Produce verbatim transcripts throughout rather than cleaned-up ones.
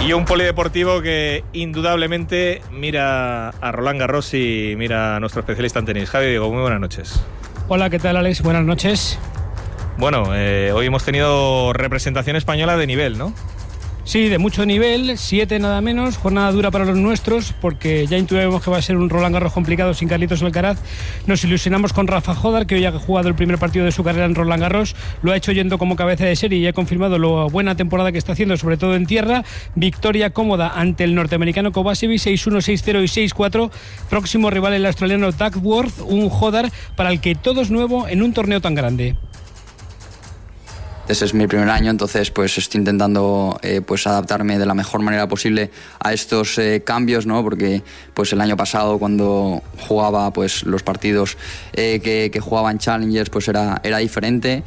Y un polideportivo que indudablemente mira a Roland Garros y mira a nuestro especialista en tenis. Javi Diego, muy buenas noches. Hola, ¿qué tal, Alex? Buenas noches. Bueno, eh, hoy hemos tenido representación española de nivel, ¿no? Sí, de mucho nivel, siete nada menos, jornada dura para los nuestros, porque ya intuimos que va a ser un Roland Garros complicado sin Carlitos Alcaraz. Nos ilusionamos con Rafa Jodar, que hoy ha jugado el primer partido de su carrera en Roland Garros, lo ha hecho yendo como cabeza de serie y ha confirmado la buena temporada que está haciendo, sobre todo en tierra. Victoria cómoda ante el norteamericano Kovacevic, seis uno, seis cero y seis cuatro. Próximo rival el australiano Duckworth, un Jodar para el que todo es nuevo en un torneo tan grande. Ese es mi primer año, entonces pues estoy intentando eh, pues adaptarme de la mejor manera posible a estos eh, cambios, ¿no? Porque pues el año pasado cuando jugaba pues los partidos eh, que, que jugaba en Challengers pues era, era diferente.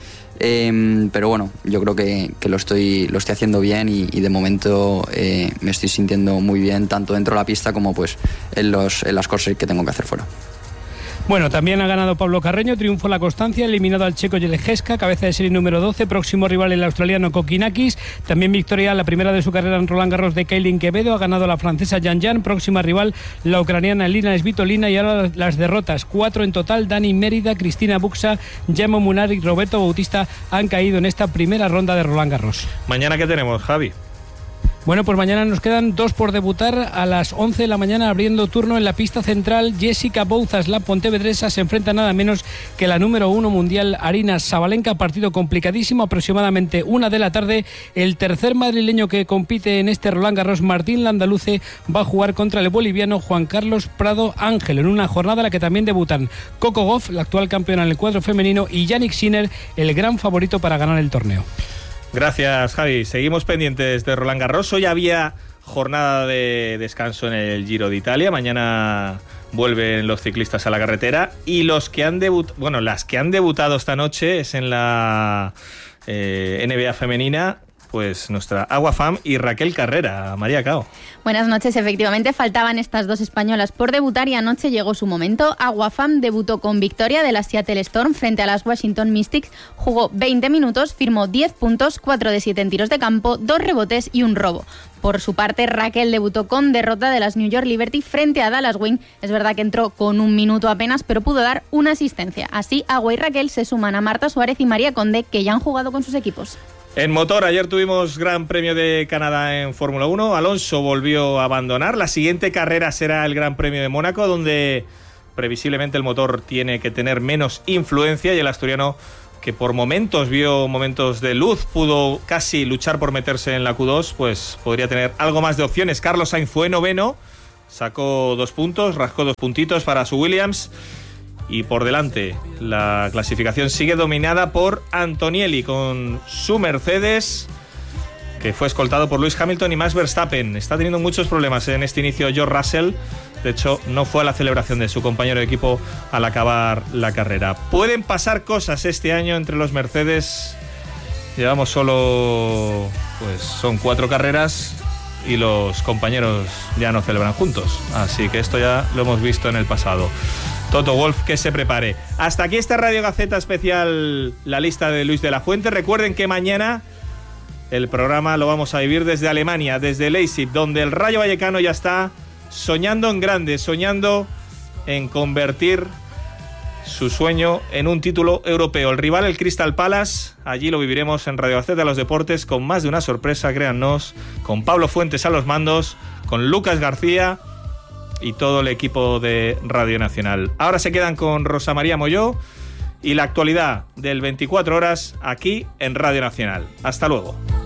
Eh, pero bueno, yo creo que, que lo estoy lo estoy haciendo bien y, y de momento eh, me estoy sintiendo muy bien tanto dentro de la pista como pues en, los, en las cosas que tengo que hacer fuera. Bueno, también ha ganado Pablo Carreño, triunfo la constancia, eliminado al checo Jelejeska, cabeza de serie número doce, próximo rival el australiano Kokinakis, también victoria la primera de su carrera en Roland Garros de Kailin Quevedo, ha ganado la francesa Yan Yan, próxima rival la ucraniana Elina Svitolina y ahora las derrotas, cuatro en total, Dani Mérida, Cristina Buxa, Gemma Munari y Roberto Bautista han caído en esta primera ronda de Roland Garros. ¿Mañana qué tenemos, Javi? Bueno, pues mañana nos quedan dos por debutar. A las once de la mañana, abriendo turno en la pista central, Jessica Bouzas, la pontevedresa, se enfrenta nada menos que la número uno mundial, Aryna Sabalenka. Partido complicadísimo, aproximadamente una de la tarde. El tercer madrileño que compite en este Roland Garros, Martín Landaluce, va a jugar contra el boliviano Juan Carlos Prado Ángel, en una jornada en la que también debutan Coco Gauff, la actual campeona en el cuadro femenino, y Jannik Sinner, el gran favorito para ganar el torneo. Gracias, Javi. Seguimos pendientes de Roland Garros. Hoy había jornada de descanso en el Giro de Italia. Mañana vuelven los ciclistas a la carretera. Y los que han debut... bueno, las que han debutado esta noche es en la eh, N B A femenina, pues nuestra Agua Fam y Raquel Carrera. María Cao. Buenas noches. Efectivamente, faltaban estas dos españolas por debutar y anoche llegó su momento. Agua Fam debutó con victoria de la Seattle Storm frente a las Washington Mystics. Jugó veinte minutos, firmó diez puntos, cuatro de siete en tiros de campo, dos rebotes y un robo. Por su parte, Raquel debutó con derrota de las New York Liberty frente a Dallas Wing. Es verdad que entró con un minuto apenas, pero pudo dar una asistencia. Así, Agua y Raquel se suman a Marta Suárez y María Conde, que ya han jugado con sus equipos. En motor, ayer tuvimos Gran Premio de Canadá en Fórmula uno. Alonso volvió a abandonar. La siguiente carrera será el Gran Premio de Mónaco, donde previsiblemente el motor tiene que tener menos influencia, y el asturiano, que por momentos vio momentos de luz, pudo casi luchar por meterse en la Q dos, pues podría tener algo más de opciones. Carlos Sainz fue noveno, sacó dos puntos, rascó dos puntitos para su Williams. Y por delante, la clasificación sigue dominada por Antonielli con su Mercedes, que fue escoltado por Lewis Hamilton y Max Verstappen. Está teniendo muchos problemas en este inicio George Russell. De hecho, no fue a la celebración de su compañero de equipo al acabar la carrera. Pueden pasar cosas este año entre los Mercedes. Llevamos solo, pues son cuatro carreras y los compañeros ya no celebran juntos. Así que esto ya lo hemos visto en el pasado. Toto Wolff, que se prepare. Hasta aquí esta Radio Gaceta especial, la lista de Luis de la Fuente. Recuerden que mañana el programa lo vamos a vivir desde Alemania, desde Leipzig, donde el Rayo Vallecano ya está soñando en grande, soñando en convertir su sueño en un título europeo. El rival, el Crystal Palace, allí lo viviremos en Radio Gaceta de los Deportes con más de una sorpresa, créannos, con Pablo Fuentes a los mandos, con Lucas García y todo el equipo de Radio Nacional. Ahora se quedan con Rosa María Molló y la actualidad del veinticuatro horas aquí en Radio Nacional. Hasta luego.